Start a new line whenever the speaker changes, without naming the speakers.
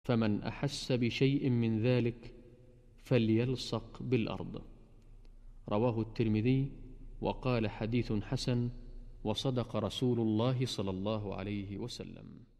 فمن أحس بشيء من ذلك فليلصق بالأرض. رواه الترمذي وقال حديث حسن، وصدق رسول الله صلى الله عليه وسلم.